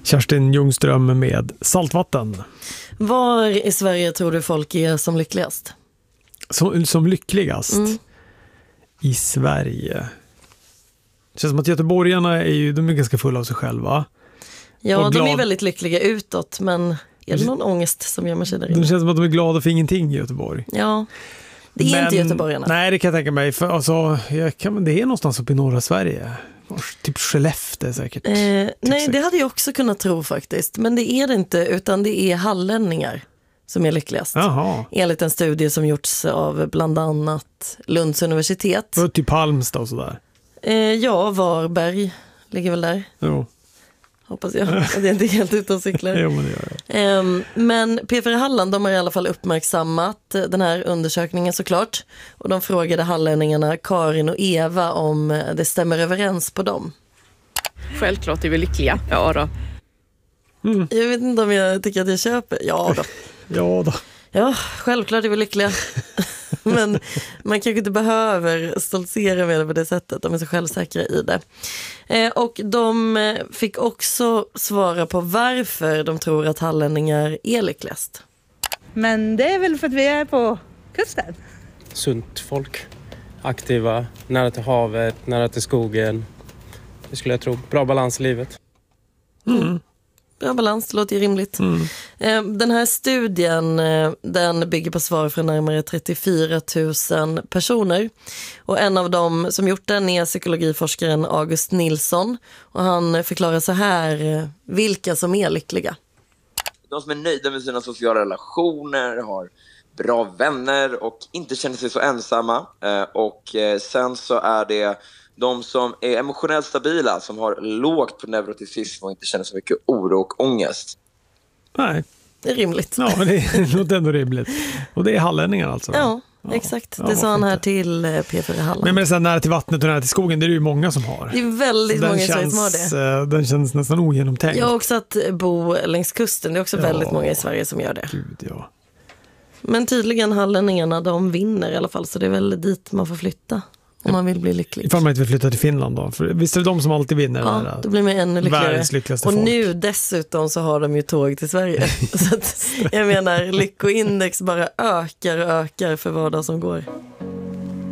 Kerstin Ljungström med Saltvatten. Var i Sverige tror du folk är som lyckligast? Som lyckligast i Sverige. Det känns som att göteborgarna de är ganska fulla av sig själva. Ja, de är väldigt lyckliga utåt, men är det någon ångest som gömmer sig där inne? Det känns som att de är glada för ingenting i Göteborg. Ja, det är inte göteborgarna. Nej, det kan jag tänka mig. För alltså, det är någonstans uppe i norra Sverige. Typ Skellefteå säkert. Nej, det hade jag också kunnat tro faktiskt. Men det är det inte, utan det är hallänningar som är lyckligast. Jaha. Enligt en studie som gjorts av bland annat Lunds universitet. Typ Halmstad och sådär. Ja, Varberg ligger väl där. Jo. Hoppas jag. Det är inte helt utan cyklar. Jo, men det gör det. Men PFR Halland, de har i alla fall uppmärksammat den här undersökningen såklart. Och de frågade hallänningarna Karin och Eva om det stämmer överens på dem. Självklart är vi lyckliga. Ja då. Jag vet inte om jag tycker att jag köper. Ja då. Ja då. Ja, självklart är vi lyckliga. Men man kanske inte behöver stoltsera med det på det sättet. De är så självsäkra i det. Och de fick också svara på varför de tror att hallänningar är lyckligast. Men det är väl för att vi är på kusten. Sunt folk. Aktiva, nära till havet, nära till skogen. Det skulle jag tro. Bra balans i livet. Bra balans, det låter ju rimligt. Den här studien den bygger på svar från närmare 34 000 personer. Och en av dem som gjort den är psykologiforskaren August Nilsson. Och han förklarar så här vilka som är lyckliga. De som är nöjda med sina sociala relationer, har bra vänner och inte känner sig så ensamma. Och sen så är det de som är emotionellt stabila, som har lågt på neuroticism och inte känner så mycket oro och ångest. Nej. Det är rimligt. Ja, men det låter ändå rimligt. Och det är hallänningar alltså? Ja, exakt. Det sa han här till PFR Halland. Men sen nära till vattnet och nära till skogen, det är ju många som har. Det är väldigt många i Sverige som har det. Den känns nästan ogenomtänkt. Jag har också att bo längs kusten. Det är också väldigt många i Sverige som gör det. Gud, ja. Men tydligen hallänningarna, de vinner i alla fall. Så det är väl dit man får flytta om man vill bli lycklig. Ifall man inte vill flytta till Finland då. För visst är det de som alltid vinner? Ja, då blir man ännu lyckligare. Världens lyckligaste och folk. nu dessutom så har de ju tåg till Sverige. Så att, jag menar, lyckoindex bara ökar och ökar för var dag som går.